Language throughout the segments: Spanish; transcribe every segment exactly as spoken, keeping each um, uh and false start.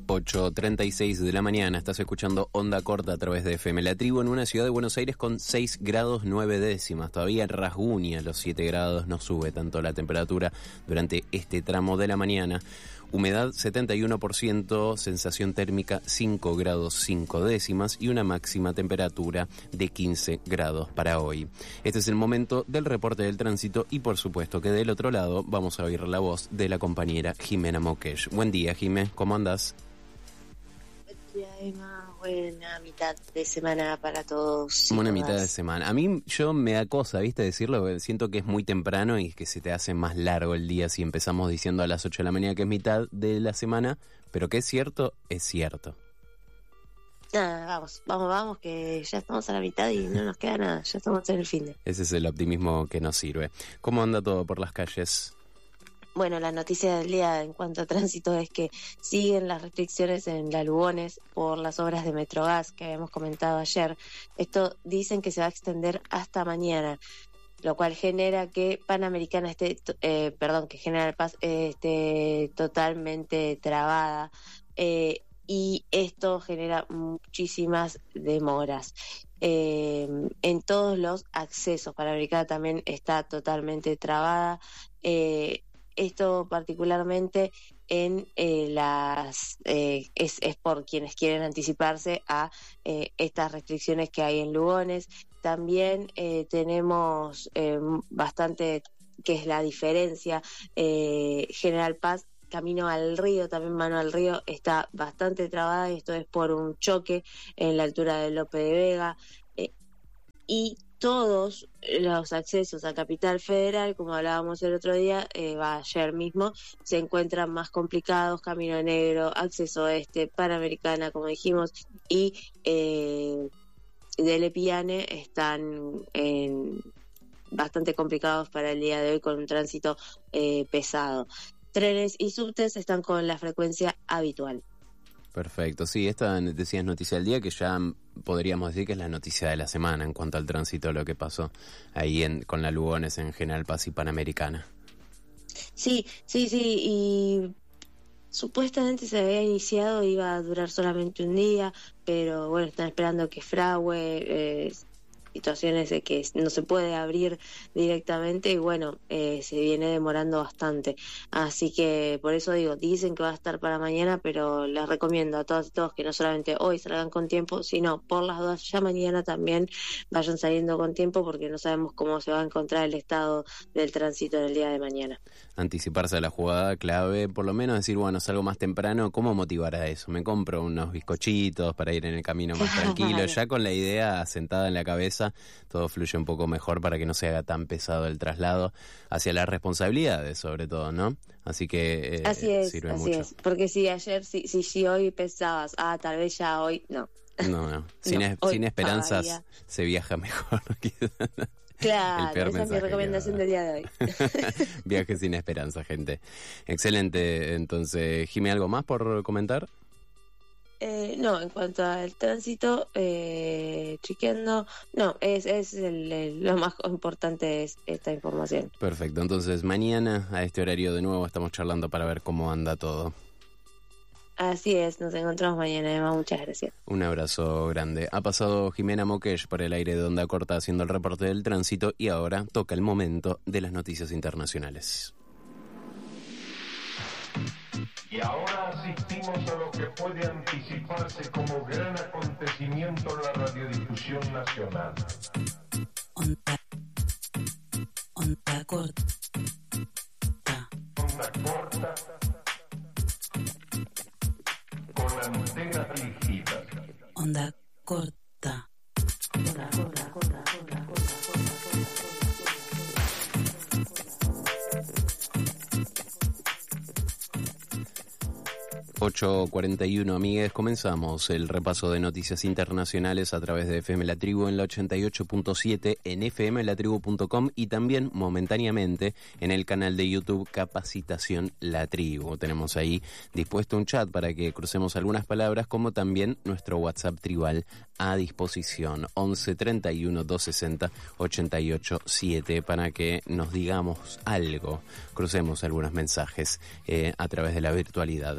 ocho treinta y seis de la mañana, estás escuchando Onda Corta a través de F M La Tribu en una ciudad de Buenos Aires con seis grados nueve décimas. Todavía rasguña los siete grados, no sube tanto la temperatura durante este tramo de la mañana. Humedad setenta y uno por ciento, sensación térmica cinco grados cinco décimas y una máxima temperatura de quince grados para hoy. Este es el momento del reporte del tránsito y por supuesto que del otro lado vamos a oír la voz de la compañera Jimena Moquesh. Buen día, Jimé, ¿cómo andás? Buen día, Emma. Buena mitad de semana para todos. Una mitad de semana. A mí yo me da cosa, ¿viste? Decirlo, porque siento que es muy temprano y que se te hace más largo el día si empezamos diciendo a las ocho de la mañana que es mitad de la semana, pero que es cierto, es cierto. Nada, vamos, vamos, vamos, que ya estamos a la mitad y no nos queda nada, ya estamos en el fin de. Ese es el optimismo que nos sirve. ¿Cómo anda todo por las calles? Bueno, la noticia del día en cuanto a tránsito es que siguen las restricciones en la Lugones por las obras de Metrogas que habíamos comentado ayer. Esto dicen que se va a extender hasta mañana, lo cual genera que Panamericana esté, eh, perdón, que General Paz eh, esté totalmente trabada eh, y esto genera muchísimas demoras. Eh, en todos los accesos, Panamericana también está totalmente trabada. Eh, Esto particularmente en eh, las eh, es, es por quienes quieren anticiparse a eh, estas restricciones que hay en Lugones. También eh, tenemos eh, bastante, que es la diferencia, eh, General Paz, camino al río, también mano al río, está bastante trabada y esto es por un choque en la altura de Lope de Vega. Eh, y todos los accesos a Capital Federal, como hablábamos el otro día, eh, va ayer mismo, se encuentran más complicados, Camino Negro, Acceso Este, Panamericana, como dijimos, y eh, Dele Piane están en, bastante complicados para el día de hoy con un tránsito eh, pesado. Trenes y subtes están con la frecuencia habitual. Perfecto, sí, esta decías noticia del día que ya podríamos decir que es la noticia de la semana en cuanto al tránsito, lo que pasó ahí en, con la Lugones en General Paz y Panamericana. Sí, sí, sí, y supuestamente se había iniciado, iba a durar solamente un día, pero bueno, están esperando que fragüe, eh, situaciones de que no se puede abrir directamente y bueno, eh, se viene demorando bastante, así que por eso digo, dicen que va a estar para mañana, pero les recomiendo a todas y todos que no solamente hoy salgan con tiempo, sino por las dudas ya mañana también vayan saliendo con tiempo porque no sabemos cómo se va a encontrar el estado del tránsito en el día de mañana. Anticiparse a la jugada clave, por lo menos decir, bueno, salgo más temprano, ¿cómo motivar a eso? Me compro unos bizcochitos para ir en el camino más tranquilo, ya con la idea asentada en la cabeza, todo fluye un poco mejor para que no se haga tan pesado el traslado hacia las responsabilidades, sobre todo, ¿no? Así que eh, así es, sirve así mucho. Es, porque si ayer, si, si, si hoy pensabas, ah, tal vez ya hoy, no. No, no, sin, no, es, sin esperanzas todavía se viaja mejor. Claro, esa es mi recomendación del día de hoy. Viaje sin esperanza, gente. Excelente. Entonces, Jimé, ¿algo más por comentar? Eh, no, en cuanto al tránsito, eh, chequeando, no, es, es el, el, lo más importante es esta información. Perfecto, entonces mañana a este horario de nuevo estamos charlando para ver cómo anda todo. Así es, nos encontramos mañana, Emma, muchas gracias. Un abrazo grande. Ha pasado Jimena Moquesh por el aire de Onda Corta haciendo el reporte del tránsito y ahora toca el momento de las noticias internacionales. Y ahora asistimos a lo que puede anticiparse como gran acontecimiento en la radiodifusión nacional. Onda, onda corta. Onda corta. Con antenas dirigidas. Onda corta. Onda, onda, onda, onda, onda. ocho cuarenta y uno, amigues, comenzamos el repaso de noticias internacionales a través de F M La Tribu en la ochenta y ocho punto siete, en f m la tribu punto com y también momentáneamente en el canal de YouTube Capacitación La Tribu. Tenemos ahí dispuesto un chat para que crucemos algunas palabras, como también nuestro WhatsApp tribal a disposición, once treinta y uno, doscientos sesenta, ochenta y ocho siete, para que nos digamos algo, crucemos algunos mensajes eh, a través de la virtualidad.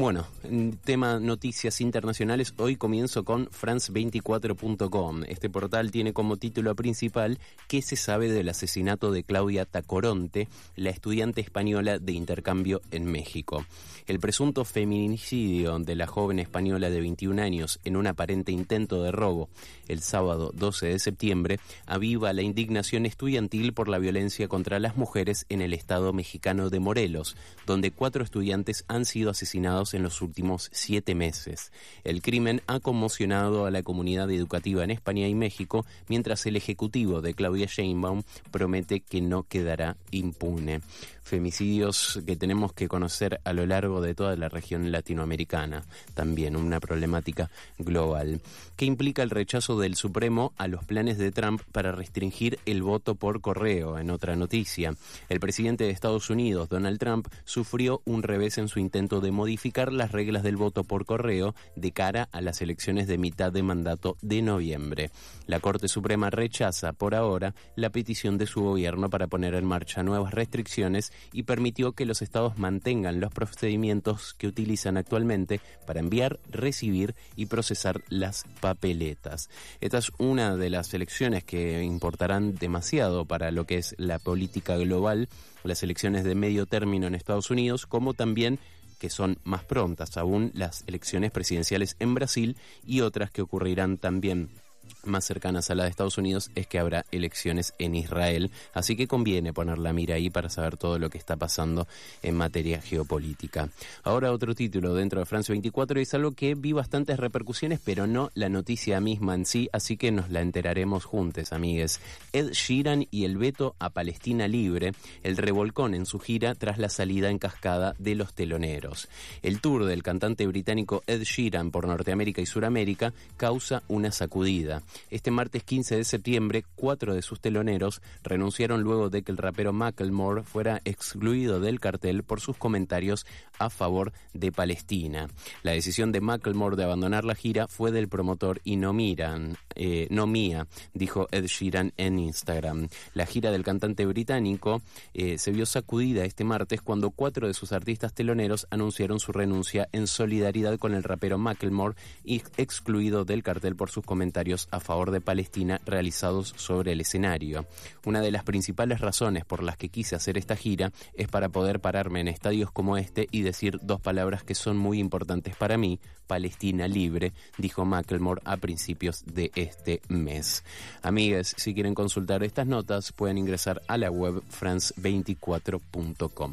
Bueno, en tema noticias internacionales, hoy comienzo con France veinticuatro punto com. Este portal tiene como título principal ¿Qué se sabe del asesinato de Claudia Tacoronte, la estudiante española de intercambio en México? El presunto feminicidio de la joven española de veintiún años en un aparente intento de robo el sábado doce de septiembre aviva la indignación estudiantil por la violencia contra las mujeres en el estado mexicano de Morelos, donde cuatro estudiantes han sido asesinados en los últimos siete meses. El crimen ha conmocionado a la comunidad educativa en España y México, mientras el ejecutivo de Claudia Sheinbaum promete que no quedará impune. Femicidios que tenemos que conocer a lo largo de toda la región latinoamericana, también una problemática global, que implica el rechazo del Supremo a los planes de Trump para restringir el voto por correo. En otra noticia, el presidente de Estados Unidos, Donald Trump, sufrió un revés en su intento de modificar las reglas del voto por correo de cara a las elecciones de mitad de mandato de noviembre. La Corte Suprema rechaza por ahora la petición de su gobierno para poner en marcha nuevas restricciones y permitió que los estados mantengan los procedimientos que utilizan actualmente para enviar, recibir y procesar las papeletas. Esta es una de las elecciones que importarán demasiado para lo que es la política global, las elecciones de medio término en Estados Unidos, como también que son más prontas aún las elecciones presidenciales en Brasil y otras que ocurrirán también más cercanas a la de Estados Unidos, es que habrá elecciones en Israel, así que conviene poner la mira ahí para saber todo lo que está pasando en materia geopolítica. Ahora otro título dentro de France veinticuatro, es algo que vi bastantes repercusiones, pero no la noticia misma en sí, así que nos la enteraremos juntos, amigues. Ed Sheeran y el veto a Palestina libre, el revolcón en su gira tras la salida en cascada de los teloneros. El tour del cantante británico Ed Sheeran por Norteamérica y Suramérica causa una sacudida. Este martes quince de septiembre, cuatro de sus teloneros renunciaron luego de que el rapero Macklemore fuera excluido del cartel por sus comentarios a favor de Palestina. La decisión de Macklemore de abandonar la gira fue del promotor y no miran, eh, no mía, dijo Ed Sheeran en Instagram. La gira del cantante británico eh, se vio sacudida este martes cuando cuatro de sus artistas teloneros anunciaron su renuncia en solidaridad con el rapero Macklemore, y excluido del cartel por sus comentarios a favor de Palestina realizados sobre el escenario. Una de las principales razones por las que quise hacer esta gira es para poder pararme en estadios como este y decir dos palabras que son muy importantes para mí: Palestina libre, dijo Macklemore a principios de este mes. Amigues, si quieren consultar estas notas pueden ingresar a la web france veinticuatro punto com.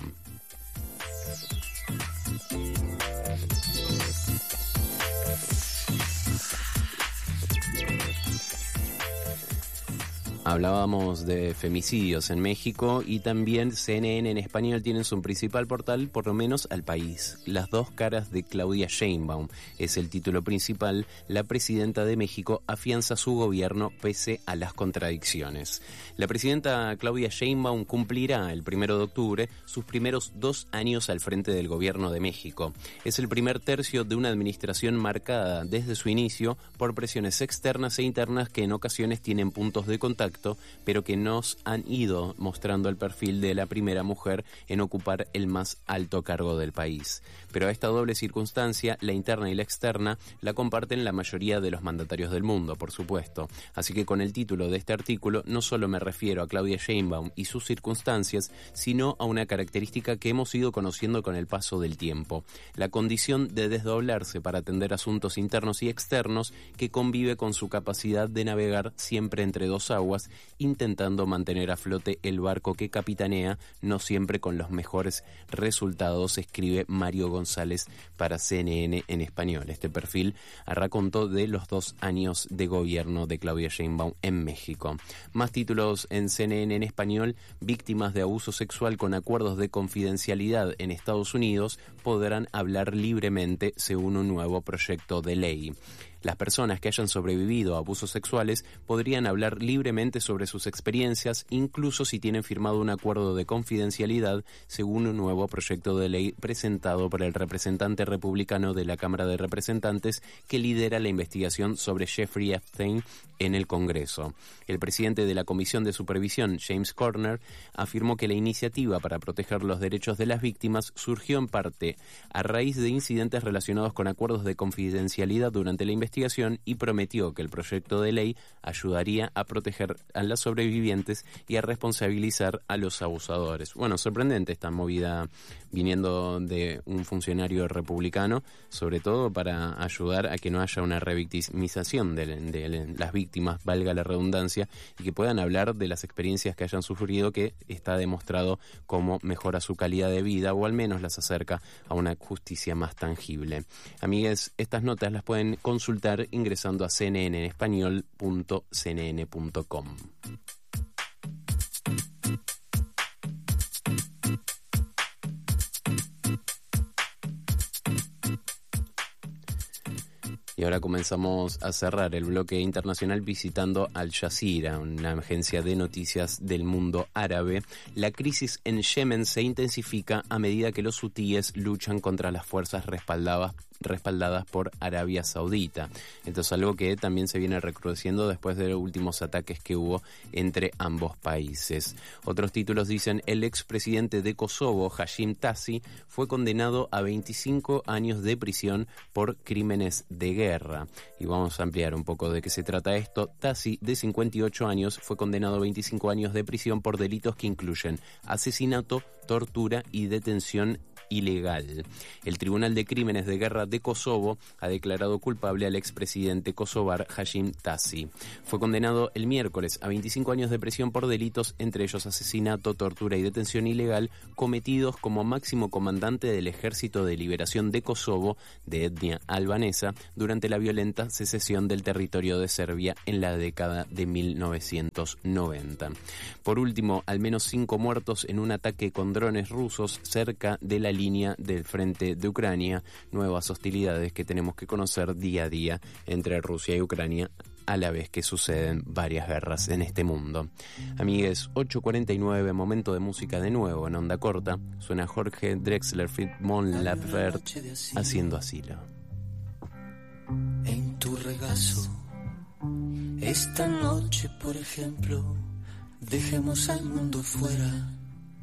Hablábamos de femicidios en México y también C N N en español tienen su principal portal, por lo menos al país. Las dos caras de Claudia Sheinbaum es el título principal. La presidenta de México afianza su gobierno pese a las contradicciones. La presidenta Claudia Sheinbaum cumplirá el primero de octubre sus primeros dos años al frente del gobierno de México. Es el primer tercio de una administración marcada desde su inicio por presiones externas e internas que en ocasiones tienen puntos de contacto, pero que nos han ido mostrando el perfil de la primera mujer en ocupar el más alto cargo del país. Pero esta doble circunstancia, la interna y la externa, la comparten la mayoría de los mandatarios del mundo, por supuesto. Así que con el título de este artículo no solo me refiero a Claudia Sheinbaum y sus circunstancias, sino a una característica que hemos ido conociendo con el paso del tiempo: la condición de desdoblarse para atender asuntos internos y externos, que convive con su capacidad de navegar siempre entre dos aguas, intentando mantener a flote el barco que capitanea, no siempre con los mejores resultados, escribe Mario González para C N N en español. Este perfil racontó de los dos años de gobierno de Claudia Sheinbaum en México. Más títulos en C N N en español: víctimas de abuso sexual con acuerdos de confidencialidad en Estados Unidos podrán hablar libremente según un nuevo proyecto de ley. Las personas que hayan sobrevivido a abusos sexuales podrían hablar libremente sobre sus experiencias, incluso si tienen firmado un acuerdo de confidencialidad, según un nuevo proyecto de ley presentado por el representante republicano de la Cámara de Representantes que lidera la investigación sobre Jeffrey Epstein en el Congreso. El presidente de la Comisión de Supervisión, James Corner, afirmó que la iniciativa para proteger los derechos de las víctimas surgió en parte a raíz de incidentes relacionados con acuerdos de confidencialidad durante la investigación y prometió que el proyecto de ley ayudaría a proteger a las sobrevivientes y a responsabilizar a los abusadores. Bueno, sorprendente esta movida viniendo de un funcionario republicano, sobre todo para ayudar a que no haya una revictimización de, de las víctimas, valga la redundancia, y que puedan hablar de las experiencias que hayan sufrido, que está demostrado cómo mejora su calidad de vida o al menos las acerca a una justicia más tangible. Amigues, estas notas las pueden consultar ingresando a c n n en español punto c n n punto com. Y ahora comenzamos a cerrar el bloque internacional visitando Al Jazeera, una agencia de noticias del mundo árabe. La crisis en Yemen se intensifica a medida que los hutíes luchan contra las fuerzas respaldadas respaldadas por Arabia Saudita. Esto es algo que también se viene recrudeciendo después de los últimos ataques que hubo entre ambos países. Otros títulos dicen: el expresidente de Kosovo, Hashim Thaçi, fue condenado a veinticinco años de prisión por crímenes de guerra. Y vamos a ampliar un poco de qué se trata esto. Thaçi, de cincuenta y ocho años, fue condenado a veinticinco años de prisión por delitos que incluyen asesinato, tortura y detención ilegal. El Tribunal de Crímenes de Guerra de Kosovo ha declarado culpable al expresidente kosovar Hashim Thaçi. Fue condenado el miércoles a veinticinco años de prisión por delitos, entre ellos asesinato, tortura y detención ilegal, cometidos como máximo comandante del Ejército de Liberación de Kosovo, de etnia albanesa, durante la violenta secesión del territorio de Serbia en la década de mil novecientos noventa. Por último, al menos cinco muertos en un ataque con drones rusos cerca de la línea del frente de Ucrania, nuevas hostilidades que tenemos que conocer día a día entre Rusia y Ucrania, a la vez que suceden varias guerras en este mundo. Amigues, ocho cuarenta y nueve, momento de música de nuevo en Onda Corta. Suena Jorge Drexler feat. Mon Laferte haciendo asilo. En tu regazo, esta noche, por ejemplo, dejemos al mundo fuera.